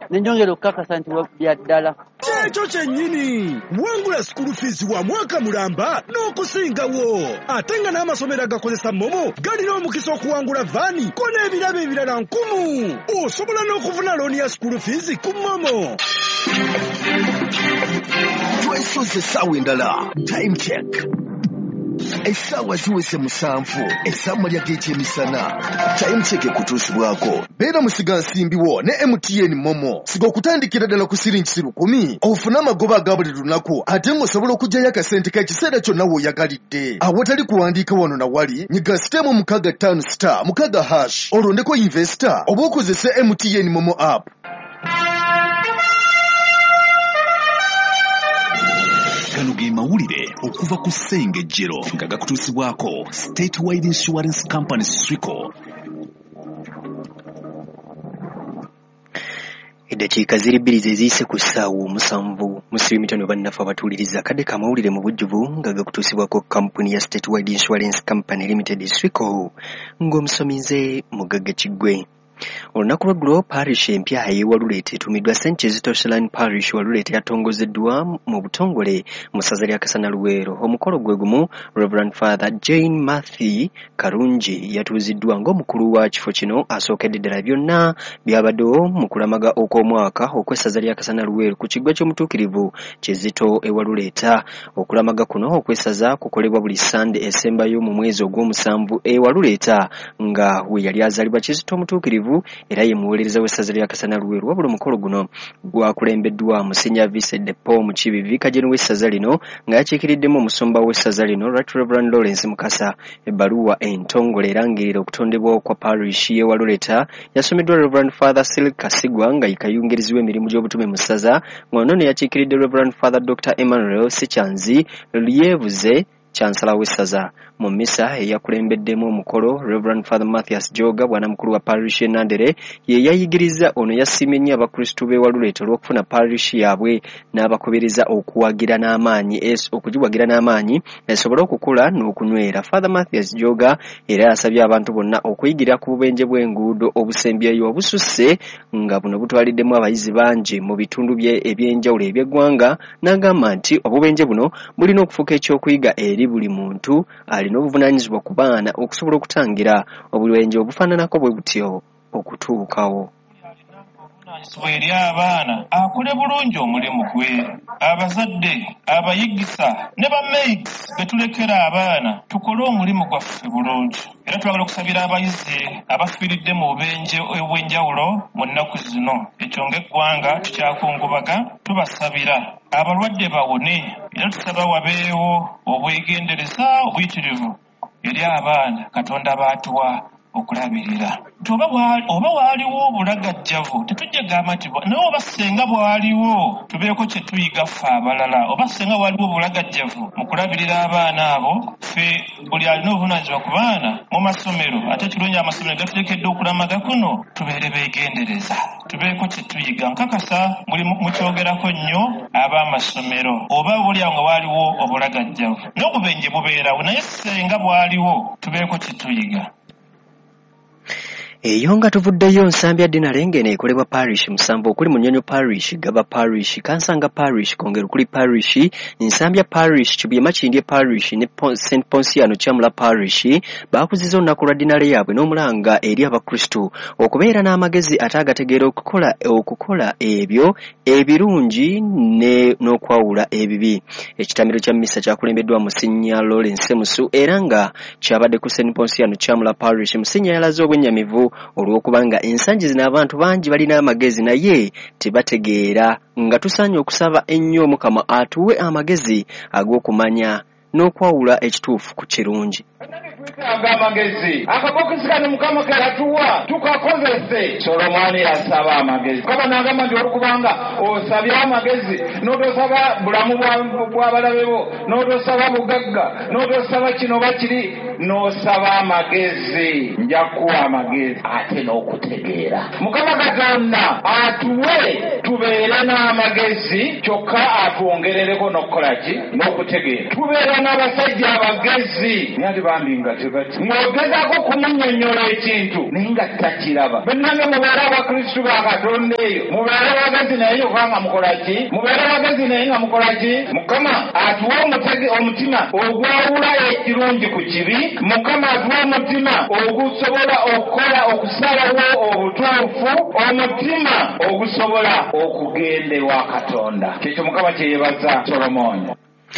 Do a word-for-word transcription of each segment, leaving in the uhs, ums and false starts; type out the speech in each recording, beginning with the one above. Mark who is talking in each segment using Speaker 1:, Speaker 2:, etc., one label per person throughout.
Speaker 1: Nenjongera okukakasa nti bya ddala.
Speaker 2: Kyekyo kyennyini wangula school fees wa mwaka mulamba n'okusingawo. Ate nga n'amasomero agakozesa Momo galina omukisa okuwangula vaani ko n'ebirabo ebirala nkumu. Osobola n'okufuna looni ya school fees ku Momo.
Speaker 3: Twesoze essaawa endala. Time check. Essaawa ziwese musanvu. Essaawa ly'ekyemisana. Time check kutuusibwako. Beera musiga nsimbiwo ne M T N Momo. Siga okutandikira ddala ku siringi lukumi. Ofuna amagoba aga buli lunaku ate ng'osobola okuggyayo akasente k'ekiseera kyonna w'oyagalidde. Awatali kuwandiika wano na wali, nyiga sitemu mukaga ttaano star mukaga hash. Olondeko investor oba okozese M T N Momo app. Gano ge mawulire okuva ku Ssengejjero nga gakutuusibwako State Wide Insurance Company Srico.
Speaker 4: Eddakiika ziri bbiri ze ziyise ku ssaawa omusanvu musiri mitano bannafu abatuuliriza kadde kamawulire mu bujjuvu nga gakutuusibwako kampuni ya State Wide Insurance Company Limited Srico ng'omusomize Mugagga Kiggwe. Olunaku lw'eggulo parish empya ey'Ewaluleete etuumiddwa Saint Kizito Parish Waluleete yatongozeddwa mu butongole mu ssaza lya Kasana Luweero. Omukolo gwe gumu Reverend Father Jane Matthew Karungi yatuuziddwa ng'omukulu wa kifo kino asookedde ddala byonna byabaddewo mu kulamaga okw'omwaka okw'essaza lya Kasana Luweero ku kiggwa ky'omutuukirivu Kizito Ewaluleeta. Okulamaga kuno okw'essaza kukolebwa buli Sande esembayo mu mwezi ogw'omusanvu Ewaluleeta nga we yali azaalibwa Kizito omutuukirivu era ye muweereza w'essaza lya Kasana Luweero. Wabula omukolo guno gwakulembeddwa Musenyeri Vincent Paul Mukibibi kajeno w'essaza lino nga yakiikiriddemu omusumba w'essaza lino Right Reverend Lawrence Mukasa. Ebbaluwa entongole erangirira okutondebwa kwa parish y'Ewaluleeta yasomeddwa Reverend Father Cyril Kasigwa nga yikayungirizibwa emirimu gy'obutume mu ssaza ng'ono ne yakiikiridde Reverend Father Doctor Emmanuel Sechanzi Lyebuze Chancellor w'essaza. Mu mmisa eyakulembeddemu omukolo Reverend Father Mathias Joga bwana mukulu wa parish e Nandere ye yayigiriza ono yasiimye nnyo abakristu b'Ewaluleeta olw'okufuna parish yaabwe n'abakubirizza okuwagira n'amaanyi okugiwagira n'amaanyi esobole okukula n'okunywera. Father Mathias Joga era yasabye abantu bonna okuyigira ku bubenje bw'enguudo obusembyeyo obususse nga buno butwaliddemu abayizi bangi mu bitundu bye eby'enjawulo eby'eggwanga n'agamba nti obubenje buno bulina okufuuka ekyokuyiga eri buli muntu alina obuvunaanyizibwa ku baana okusobola okutangira obubenje obufaananako bwe butyo okutuukawo.
Speaker 5: Eri abaana akole bulungi omulimu gwe, abazadde abayigisa ne bamates betulekera abaana tukole omulimu gwaffe bulungi. Era twagala okusabira abayizi abafiiridde mu bubenje obw'enjawulo mu nnaku zino. Ekyo ng'eggwanga tukyakungubaga tubasabira abalwadde bawone era tusaba wabeewo obwegendereza obuyitirivu eri abaana Katonda baatuwa okulabirira. Oba waaliwo obulagajjavu tetujja gamba nti naye oba senga bwaliwo tubeeko kye tuyiga ffe abalala. Oba senga waliwo obulagajjavu mu kulabirira abaana abo, ffe buli alina obuvunaanyizibwa ku baana mu masomero ate kirungi amasomero gatulekedde okulamaga kuno tubeere beegendereza tubeeko kye tuyiga. Nkakasa buli mukyogerako nnyo ab'amasomero oba buli awo nga waaliwo obulagajjavu n'obubenje bubeerawo naye senga bwaliwo tubeeko kye tuyiga.
Speaker 4: Eyo nga tuvuddeyo Nsambya Dinalenge ekolebwa parish musanvu okuli Munyonyo parish, Gaba parish, Kansanga parish, Kongero kuli parish, Nsambya parish, Kibuye Makindye parish ne Saint Ponsiano Kyamula parish bakuziza olunaku lwa Dinale yaabwe n'omulanga eri abakristu okubeera n'amagezi ate agategeera okukola okukola ebyo ebirungi ne n'okwawula ebibi. Ekitamiro kya mmisa kyakulembeddwa Musinnya Lawrence Musu era nga kyabadde ku Saint Ponsiano Kyamula parish. Musinnya yalaze obwennyamivu olw'okubanga ensangi zino abantu bangi balina amagezi naye tebategeera nga tusaanye okusaba ennyo Mukama atuwe amagezi ag'okumanya n'okwawula ekituufu ku kirungi.
Speaker 6: Amagezi akabokisi kano Mukama keratuwa tukakozese. Solomoni yasaba amagezi kaba nagamba nti olukubanga osabye amagezi n'otosaba bulamu bw'abalabe bo n'otosaba bugagga n'otosaba kino bakiri n'osaba amagezi nja kuwa amagezi ate n'okutegeera. Mukama Katonda atuwe tubeere n'amagezi kyokka atwongerereko n'okukola ki n'okutegeera. Tubeere n'abasajja abagezi nyali bambinga nga tebati mwogezako kumunyonyola ekintu naye nga takiraba bannange mubeere abakristu ba Katonda eyo mubeere bagezi naye okanga mukolaki mubeere bagezi naye nga mukolaki Mukama atuwa omutege omutima ogwawula ekirungi ku kibi Mukama atuwa omutima ogusobola okukola okusalawo obutuufu omutima ogusobola okugenda ewa Katonda kyekyo Mukama kyeyebaza Solomoni.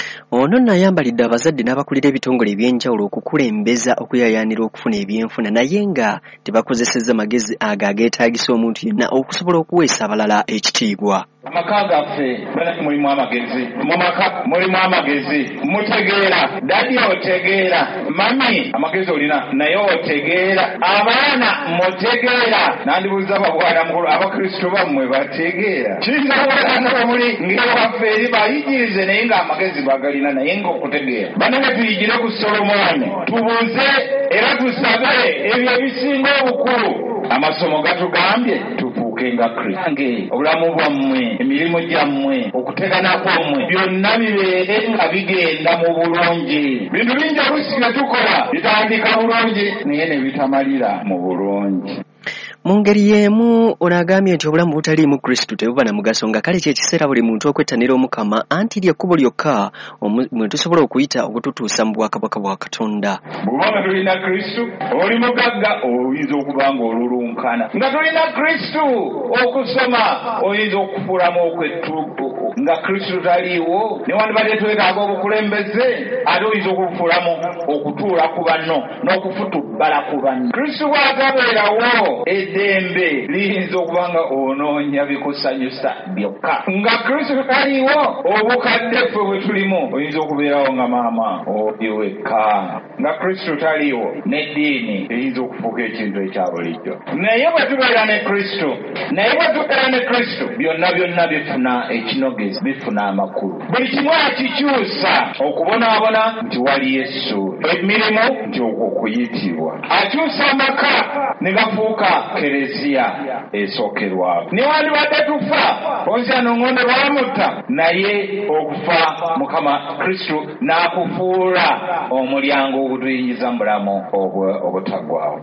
Speaker 4: Ono n'ayambalidde abazadde n'abakulira ebitongole ebyenjawulo okukulembeza okuyayaanira okufuna ebyenfuna naye nga tebakozesezza magezi ago ageetaagisa omuntu yenna okusobola okuweesa abalala ekitiibwa.
Speaker 6: Amaka gaffe mulimu amagezi mu maka mulimu amagezi mutegeera dadi otegeera mami amagezi olina naye otegeera abaana mutegeera nandibuuza ababwana mukulu abakristu bammwe bategeera kiyinza okubeera muli ng'ewaffe eri bayigirize naye ng'amagezi bagalina naye ng'okutegeera bannange tuyigire ku Solomoni tubuuze era tusabe ebyo ebisinga obukulu amasomo gatugambye tufuuke nga Kristo obulamu bwammwe emirimu gyammwe okutegana kwammwe byonna bibeere nga bigenda mu bulungi bintu bingi oluusi bye tukola bitandika bulungi naye ne bitamalira mu bulungi.
Speaker 4: Mu ngeri y'emu onagambye nti obulamu butaliimu Kristo tebuba na mugaso nga kale kyekiseera buli muntu okwettanira Omukama anti lyekkubo lyokka mwe tusobola okuyita okututuusa mu bwakabaka bwa Katonda.
Speaker 6: Bw'oba nga tulina Kristo oli mugagga oyinza okuba ng'olulunkana nga tulina Kristo okusoma oyinza okufuulamu okwettuuko nga Kristo taliiwo newandibadde twetaaga obukulembeze ate oyinza okufuulamu okutuula ku banno n'okufutubbala ku banno. Kristo bw'atabeerawo eddembe liyinza okuba nga onoonya bikusanyusa byokka nga Kristo taliiwo obukadde ffe bwe tulimu oyinza okubeerawo nga maama oli wekka nga Kristo taliiwo n'eddiini eyinza okufuuka ekintu ekya bulijjo. Naye bwe tubeera ne Kristo naye bwe tubeera ne Kristo byonna byonna bifuna ekinogezi bifuna amakulu buli kimu akikyusa okubonaabona nti wali Yesu emirimu nti okuyitibwa akyusa amaka ne gafuuka Kereziya esookerwako newandibadde tufa onsi anong'onde baamutta naye okufa Mukama Kristo n'akufuula omulyango ogutuyingiza mu bulamu obutaggwaawo.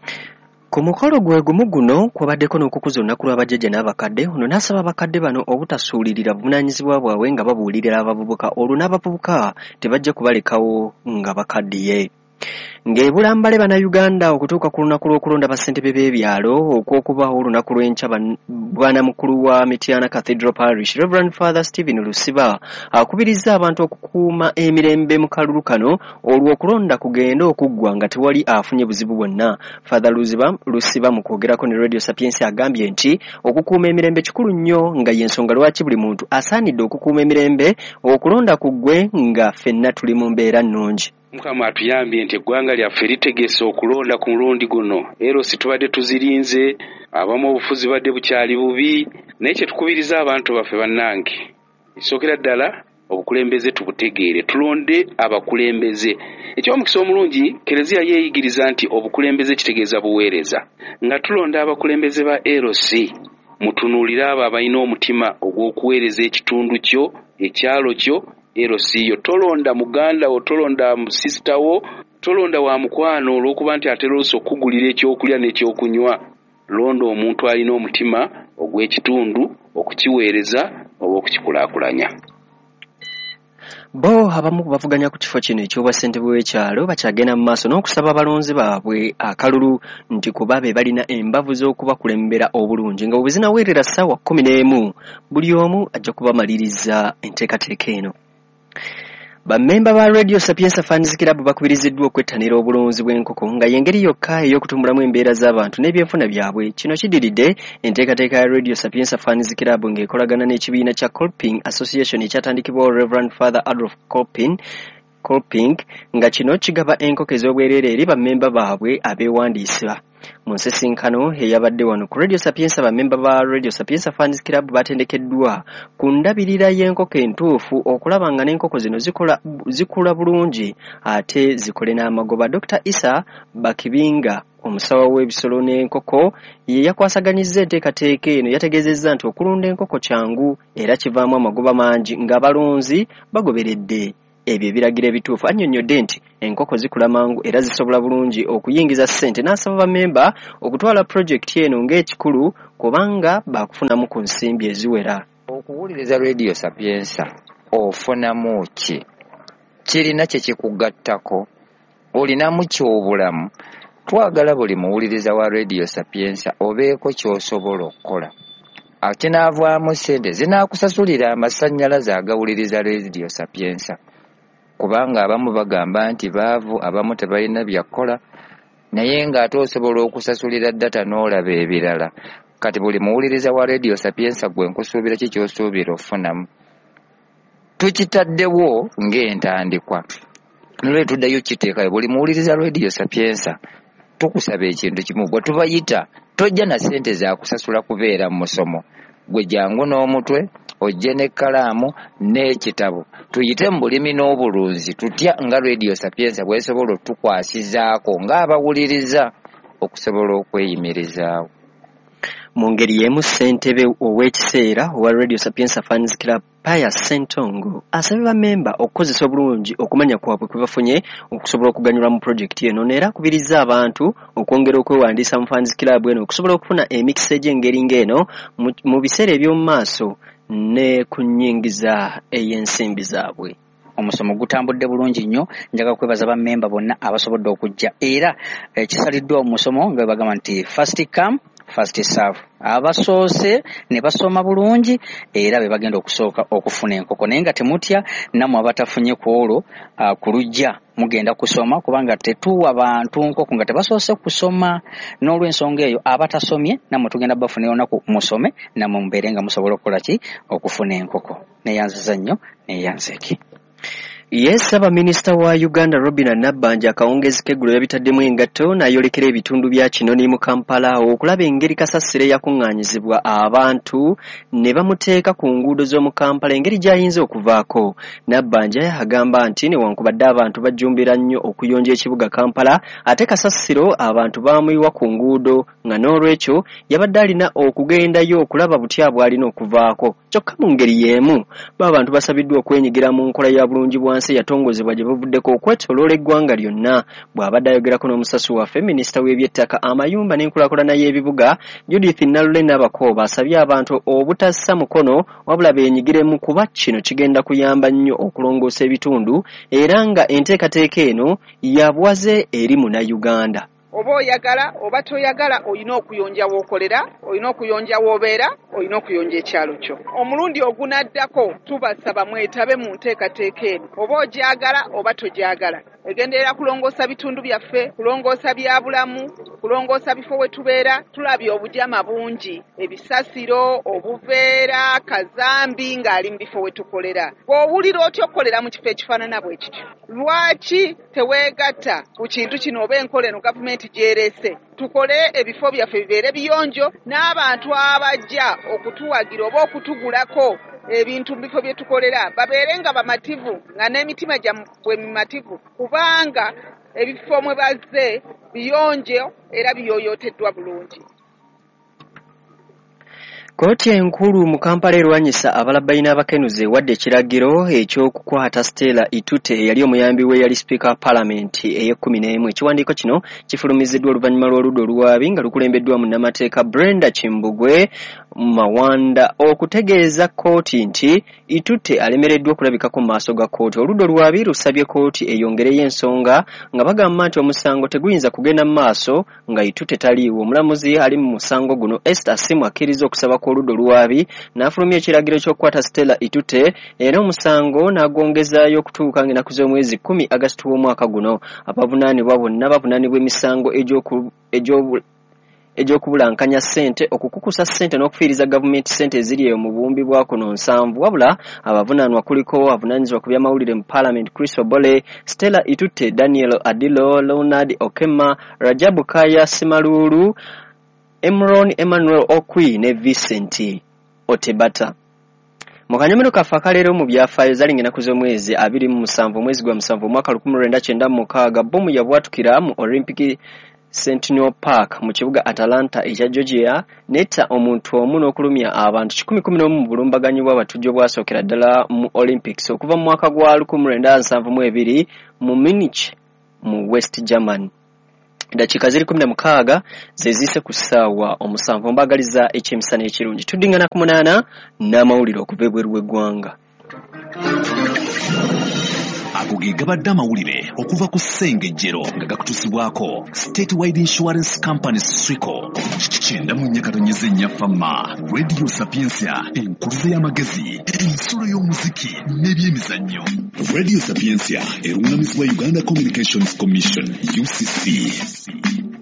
Speaker 4: Ku mukolo gwe gumu guno kwabaddeko n'okukuza olunaku lw'abajjajja n'abakadde ono n'asaba abakadde bano obutasuulirira buvunaanyizibwa bwabwe nga babuulirira abavubuka olwo n'abavubuka tebajja kubalekawo nga bakaddiye. Ng'ebulambale Bannayuganda okutuuka ku lunaku lw'okulonda bassentebe b'ebyalo okw'okubaho olunaku lw'enkya bwana mukulu wa Mityana Cathedral Parish Reverend Father Stephen Lusiba akubirizza abantu okukuuma emirembe mu kalulu kano olwo okulonda kugenda okuggwa nga tewali afunye buzibu bwonna. Father Lusiba Lusiba mu kwogerako ne Radio Sapiensi agambye nti okukuuma emirembe kikulu nnyo nga y'ensonga lwaki buli muntu asaanidde okukuuma emirembe okulonda kuggwe nga ffenna tuli mu mbeera nnungi.
Speaker 7: Mukama atuyambye nti eggwanga lyaffe litegese okulonda ku mulundi guno ero situbadde tuzirinze abamu obufuzi badde bukyali bubi naye kye tukubiriza abantu baffe bannange isookera ddala obukulembeze tubutegeere tulonde abakulembeze. Eky'omukisa omulungi Kereziya yeeyigiriza nti obukulembeze kitegeeza buweereza nga tulonda abakulembeze ba L C mutunuulire abo abalina omutima ogw'okuweereza ekitundu kyo ekyalo kyo L C yo tolonda muganda wo tolonda musista wo tolonda wa mukwano olw'okuba nti ateroso okugulira ekyokulya n'ekyokunywa. Londa omuntu alina omutima ogw'ekitundu okukiweereza oba okukikulaakulanya.
Speaker 4: Bo abamu bavuganya ku kifo kino eky'obwassentebe bw'ekyalo bakyagenda mu maaso n'okusaba abalonzi baabwe akalulu nti kuba be balina embavu z'okubakulembera obulungi nga bwe zinaweerera ssaawa kkumi n'emu buli omu ajja kubamaliriza enteekateeka eno. Bammemba ba Radio Sapienza Fans Club bakubiriziddwa okwettanira obulunzi bw'enkoko nga y'engeri yokka ey'okutumbulamu embeera z'abantu n'ebyenfuna byabwe. Kino kidiridde enteekateeka ya Radio Sapienza Fans Club ng'ekolagana n'ekibiina kya Colping Association ekyatandikibwawo Reverend Father Adolf Colping Colping nga kino kigaba enkoko ez'obwereere eri bammemba baabwe abeewandiisa. Mu nsisinkano eyabadde wano ku Radio Sapienza bammemba ba Radio Sapienza Fans Club batendekeddwa ku ndabirira y'enkoko entuufu okulaba nga n'enkoko zino zikola zikula bulungi ate zikole n'amagoba. Doctor Isa Bakibinga omusawo w'ebisolo n'enkoko ye yakwasaganyizza enteekateeka eno yategeezezza nti okulunda enkoko kyangu era kivaamu amagoba mangi ng'abalunzi bagoberedde ebyo ebiragiro ebituufu. Annyonnyodde nti enkoko zikula mangu era zisobola bulungi okuyingiza ssente, n'asaba bamemba okutwala pulojekiti eno ng'ekikulu kubanga baakufunamu ku nsimbi eziwera.
Speaker 8: Okuwuliriza Radio Sapienza ofunamu ki? Kirina kye kikugattako? Olinamu ky'obulamu? Twagala buli muwuliriza wa Radio Sapienza obeeko ky'osobola okukola. Ate naavaamu ssente zinaakusasulira amasannyalaze agawuliriza Radio Sapienza. Kubanga abamu bagamba nti baavu, abamu tebalina byakola, naye ng'ate osobola okusasulira data n'olaba ebirala. Kati buli muwuliriza wa Radio Sapienza gwe nkusuubira ki ky'osuubira ofunamu. Tukitaddewo ng'entandikwa. Nolwe tuddayo kiteekayo buli muwuliriza Radio Sapienza tukusaba ekintu kimu, bwe tubayita tojja na ssente za kusasula kubeera mu musomo. Gwe jangu n'omutwe, ojje n'ekkalaamu n'ekitabo, tuyite mu bulimi n'obulunzi, tutya nga Radio Sapienza bw'esobola otukwasizaako ng'abawuliriza okusobola okweyimirizaawo.
Speaker 4: Mu ngeri y'emu ssentebe ow'ekiseera owa Radio Sapienza Fans Club Pius Ssentongo asabye bamemba okukozesa obulungi okumanya kwabwe kwe bafunye okusobola okuganyulwa mu pulojekiti eno, neera akubiriza abantu okwongera okwewandiisa mu Fans Club eno okusobola okufuna emikisa egy'engeri ng'eno mu biseera eby'omu maaso ne ku nnyingiza ey'ensimbi zaabwe.
Speaker 9: Omusomo gutambudde bulungi nnyo, njaga kwebaza bammemba bonna abasobodde okujja, era ekisaliddwa omusomo nga bagamba nti first come first serve. Abasoose ne basoma bulungi era be bagenda okusooka okufuna enkoko, naye nga temutya nammwe abatafunye ku olwo uh, ku lujja mugenda kusoma kubanga tetuwa bantu nkoko nga tebasoose kusoma. N'olw'ensonga eyo abatasomye nammwe tugenda bafuna olunaku musome nammwe mubeere nga musobola okukola ki okufuna enkoko. Neyanziza nnyo neyanzeeki.
Speaker 4: Yes, Ssaabaminisita wa Uganda Robinah Nabbanja akawungezi k'eggulu yabitaddemu engatto n'ayolekera ebitundu bya Kinoni mu Kampala okulaba engeri kasasiro yakuŋŋaanyizibwa abantu ne bamuteeka ku nguudo z'omu Kampala engeri gy'ayinza okuvaako. Nabbanja agamba nti newankubadde abantu bajjumbira nnyo okuyonja ekibuga Kampala, ate kasasiro abantu baamuyiwa ku nguudo nga n'olwekyo yabadde alina okugendayo okulaba butya bw'alina okuvaako. Kyokka mu ngeri y'emu b'abantu basabiddwa okwenyigira mu nkola ya bulungi bwansi yatongozebwa gye bavuddeko okwetooloola eggwanga lyonna. Bw'abadde ayogerako n'omusasi waffe minisita w'ebyettaka, amayumba n'enkulaakulana y'ebibuga Judith Nalule Nabakooba asabye abantu obutassa mukono wabula beenyigiremu kuba kino kigenda kuyamba nnyo okulongoosa ebitundu era nga enteekateeka eno yabwaze eri Munnayuganda.
Speaker 10: Oba oyagala oba toyagala olina okuyonja w'okolera, olina okuyonja w'obeera, olina okuyonja ekyalo kyo. Omulundi ogunaddako tubasaba mwetabe mu nteekateeka eno, oba ogyagala oba togyagala. Egenderera kulongoosa bitundu byaffe, kulongoosa bya bulamu, kulongoosa bifo we tubeera. Tulabye obujama bungi, ebisasiro, obuveera, kazambi ng'ali mu bifo we tukolera. Bw'owulira otya okukolera mu kifo ekifaanana bwe kityo? Lwaki teweegatta ku kintu kino oba enkola eno gavumenti gy'ereese? Tukole ebifo byaffe bibeere biyonjo, n'abantu abajja okutuwagira oba okutugulako ebintu bifo bye tukolera babeere nga bamativu, nga n'emitima gyabwe mimativu, kubanga ebifo mwe bazze biyonjo era biyooyooteddwa bulungi.
Speaker 4: Kkooti enkulu mu Kampala erwanyisa abalabbayi n'abakenuzi ewadde ekiragiro eky'okukwata Stella Itute eyali omuyambi we yali Speaker wa Parliament ey'ekkumi n'emu. Ekiwandiiko kino kifulumiziddwa oluvannyuma lw'oludda oluwaabi nga lukulembeddwa munnamateeka Brenda Kimbugwe Mawanda okutegeeza kkooti nti Itute alemereddwa okulabikako mu maaso ga kkooti. Oludda oluwaabi lusabye kkooti eyongereyo ensonga nga bagamba nti omusango teguyinza kugenda mu maaso nga Itute taliiwo. Omulamuzi ali mu musango guno Esther Simu akkiriza okusaba oludda oluwaabi n'afulumya ekiragiro ky'okukwata Stella Itute era omusango n'agwongezaayo okutuuka ng'ennaku z'omwezi kkumi Agasiti w'omwaka guno. Abavunaanibwa bonna bavunaanibwa emisango egy'okubulankanya ssente, okukukusa ssente n'okufiiriza gavumenti ssente eziri eyo mu buwumbi bwa kuno nsanvu. Wabula abavunaanwa kuliko avunaanyizibwa ku by'amawulire mu Parliament Chris Obole, Stella Itute, Daniel Adilo, Leonard Okema, Rajabu Kaya Simalulu, Emron Emmanuel Okwi ne Vincent Otebata. Mu kanyomero kaffe akaleero mu byafaayo zalinga ennaku z'omwezi abiri mu musanvu omwezi gwa musanvu omwaka lukumi lwenda kyenda mu mukaaga bbomu yabwatukira mu Olympic Centennial Park mu kibuga Atlanta ekya Georgia netta omuntu omu n'okulumya abantu kikumi kumi n'omu mu bulumbaganyi bw'abatujjo bwasookera ddala mu Olympics okuva mu mwaka gwa lukumi lwenda nsanvu mu ebiri mu Munich mu West Germany. Dakiika ziri kumi na mukaaga zeziise ku ssaawa omusanvu mbagaliza ekyemisana ekirungi. Tuddingana ku munaana n'amawulire okuva ebweru w'eggwanga.
Speaker 11: Ago ge gabadde amawulire okuva ku ssengejjero nga gakutusibwako State Wide Insurance Company Srico. Kyenda mu nnyakatonyeza ennyafama Radio Sapiensia enkuluze y'amagezi ensolo y'omuziki n'ebyemizannyo. Radio Sapiensia erungamizibwa Uganda Communications Commission U C C.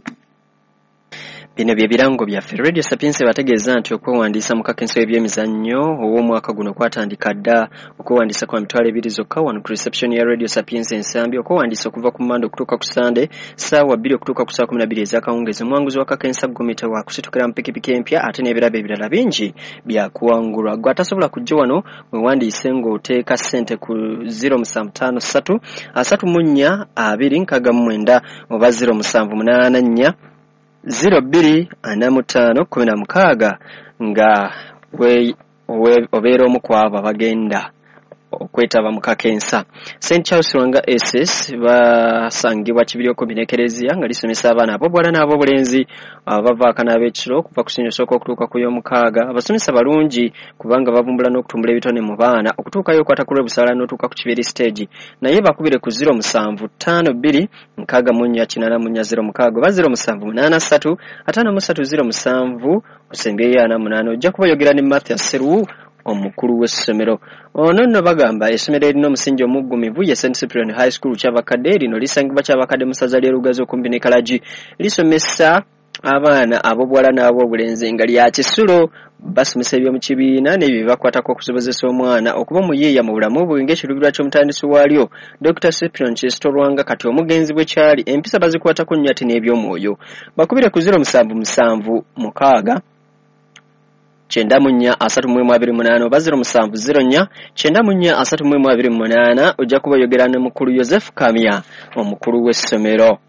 Speaker 4: Bino bye birango byaffe. Radio Sapiensia bategeeza nti okwewandiisa mu kakenso ebyemizannyo ow'omwaka guno kwatandika dda okwewandiisa kwa mitwalo ebiri zokka wano ku reception ya Radio Sapiensia ensambi okwewandiisa okuva ku Monday okutuuka ku Sunday ssaawa bbiri okutuuka ku saa kumi na bbiri ez'akawungeezi. Omuwanguzi wa kakensa gomita wa kusitukira mu pikipiki empya ate n'ebirabo ebirala bingi byakuwangulwa. Gwe atasobola kujja wano wewandiise ng'oteeka ssente ku zero musanvu ttaano ssatu asatu mu nnya abiri nkaaga mu mwenda oba zero musanvu munaana nnya zero bbiri ana mu ttaano kumi na mukaaga nga we obeera omu ku abo abagenda okwetaba mu kakensa. Saint Charles Lwanga S S basangibwa Kibiriko Binekereziya nga lisomesa abaana ab'obuwala n'ab'obulenzi abavaaka n'ab'ekiro kuva ku ssinyo sooka okutuuka ku y'omukaaga. Abasomesa balungi kubanga bavumbula n'okutumbula ebitone mu baana okutuukayo okwata ku lw'ebusaala n'otuuka ku Kibiri stage. Naye bakubire ku zero musanvu ttaano bbiri nkaaga mu nnya kinaana mu nnya zero mukaaga oba zero musanvu munaana ssatu ataano mu ssatu zero musanvu osembyeyo ana munaana. Ojja kubayogera ne Matthew Seruwu omukulu w'essomero. Ono nno bagamba essomero erina omusingi omuggumivu ye Saint Cyprian High School Kyabakadde lino lisangibwa Kyabakadde mu ssaza ly'e Lugazi okumpi ne Kalagi. Lisomesa abaana ab'obuwala n'ab'obulenzi nga lya kisulo basomesa eby'omu kibiina n'ebyo bibakwatako okusobozesa omwana okuba omuyiiya mu bulamu bwe ng'ekiruubirirwa ky'omutandisi waalyo Doctor Cyprian Kyesto Lwanga kati omugenzi bwe kyali empisa bazikwatako nnyo ate n'ebyomwoyo. Bakubire ku zero musanvu musanvu mukaaga Kyenda mu nnya asatu mu emu abiri munaana oba zero musanvu zero nnya kyenda mu nnya asatu mu emu abiri munaana ojja kubayogera ne mukulu Joseph Kamya omukulu w'essomero.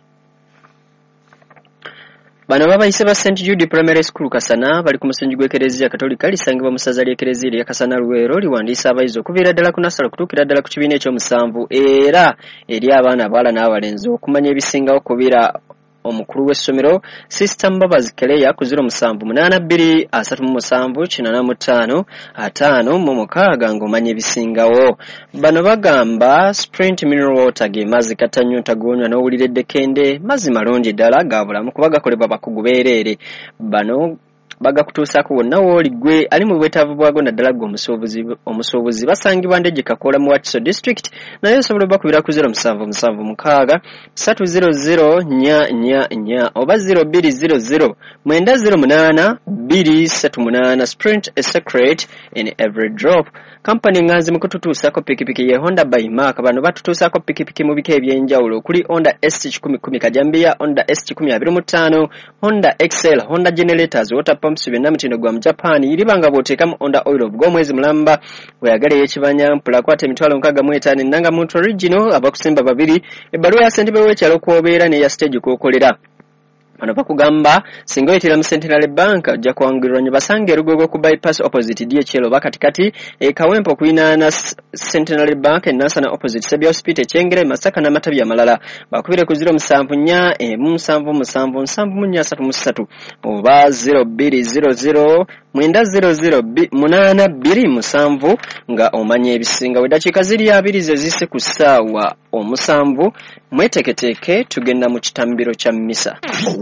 Speaker 4: Bano babayise ba Saint Jude Primary School Kasana bali ku musingi gw'Ekereziya Katolika lisangibwa mu ssaza ly'Ekereziya erya Kasana Luweero liwandiisa abayizi okuviira ddala ku nasala okutuukira ddala ku kibiina ekyomusanvu era eri abaana abawala n'abalenzi okumanya ebisingawo kubiira omukulu w'essomero Sister Mbabazi Keleya ku zero musanvu munaana bbiri asatu mu musanvu kinaana mu ttaano ataano mu mukaaga ng'omanya ebisingawo. Bano bagamba Sprint Mineral Water ge mazzi katannyonta gonywa n'owulira eddekende mazzi malungi ddala ga bulamu kuba gakolebwa bakugu beereere. Bano bagakutuusaako wonna wooli gwe ali mu bwetaavu bwago naddala gwe omusuubuzi omusuubuzi basangibwa Ndejje Kakoola mu Wakiso District naye osobola bakubira ku zero musanvu musanvu mukaaga ssatu zero zero nnya nnya nnya oba zero bbiri zero zero mwenda zero munaana bbiri ssatu munaana. Sprint a secret in every drop. Company nganzi mu kututuusaako pikipiki ye Honda by Mark. Bano batutuusaako pikipiki mu bika eby'enjawulo okuli Honda S T kikumi kumi Kajambiya, Honda S T kumi abiri mu ttaano, Honda X L, Honda Generators, water pumps byonna mutindo gwa mu Japan. Iribanga bw'oteekamu Honda oil bw'omwezi mulamba weyagala ey'ekibanya mpula kwata emitwalo nkaaga mu etaano ennanga muntu original abakusemba babiri ebbaluwa ya ssentebe w'ekyalo kw'obeera n'eya stage kw'okolera. Bano bakugamba singa oyitira mu Centenary Bank ojja kuwangulirwa nnyo basange Rugogo ku bypass opposite D H L oba katikati e Kawempo kuyinaana Centenary Bank e Nansana opposite Sebi Hospital Kyengere Masaka n'amatabi amalala. Bakubire ku zero musanvu nnya emu musanvu musanvu nsanvu mu nnya asatu mu ssatu oba zero bbiri zero zero mwenda zero zero munaana bbiri musanvu nga omanya ebisinga. Weddakiika ziri abiri ze zise ku ssaawa omusanvu mweteeketeeke tugenda mu kitambiro kya mmisa.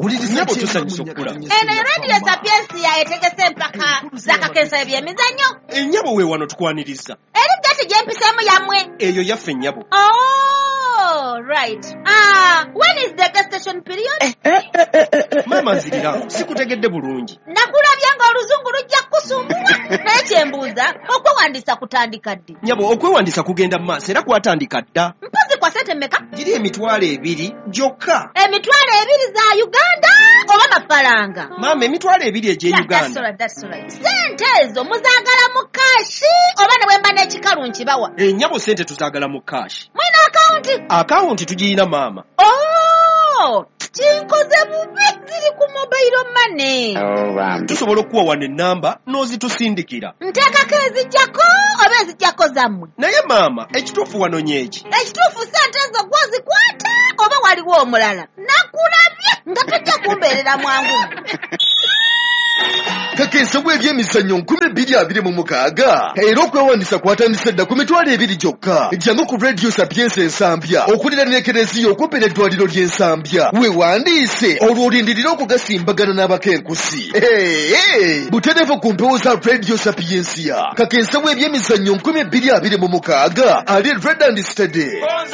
Speaker 12: Eno Radio Sapiensia etegese empaka z'akakensa ebyemizannyo.
Speaker 13: Ennyabo we wano tukwaniriza.
Speaker 12: Eri gati gye mpiseemu yammwe.
Speaker 13: Eyo yaffe ennyabo.
Speaker 12: Oh, right. Ah, when is the gestation period?
Speaker 13: Eh, eh, eh, eh, eh. Mama nzirira, sikutegedde bulungi.
Speaker 12: Nakulabye nga oluzungu lujja kusumbula. Naye kyembuuza, okwewandiisa kutandika ddi?
Speaker 13: Nyabo, okwewandiisa kugenda mu maaso era kwatandika dda.
Speaker 12: Mpozi kwa sente mmeka?
Speaker 13: Giri emitwalo ebiri gyokka.
Speaker 12: Emitwalo ebiri za Uganda oba mafalanga?
Speaker 13: Mama, emitwalo ebiri egy'e Uganda.
Speaker 12: That's right, that's right. Sente ezo muzaagala mu kaashi oba ne bwemba n'ekikalu nkibawa?
Speaker 13: Ennyabo sente tuzaagala mu kaashi.
Speaker 12: Mwina akawunti?
Speaker 13: Akawunti tugiyina maama.
Speaker 12: Oh! kinkoze bubi ziri ku mobile money.
Speaker 8: Oh, bambi.
Speaker 13: Tusobola okuwa wano ennamba n'ozitusindikira.
Speaker 12: Nteekako ezijjako oba ezijjako zammwe.
Speaker 13: Naye maama, ekituufu wano nyeki.
Speaker 12: Ekituufu ssente ezo gwozikwata oba waliwo omulala. Nakulabye nga tojja kumbeerera mwangu.
Speaker 3: Kakensa bw'ebyemizannyo nkumi bbiri abiri mu mukaaga era okwewandiisa kwatandise dda ku mitwalo ebiri gyokka. Jjangu ku Radio Sapienza Ensambya okulira n'ekereziya okumpi n'eddwaliro ly'Ensambya. Weewandiise olwo olindirira okugasimbagana n'abakenkusi. Butereevu ku mpewo za Radio Sapienza. Kakensa bw'ebyemizannyo nkumi bbiri abiri mu mukaaga ali Red and Steady.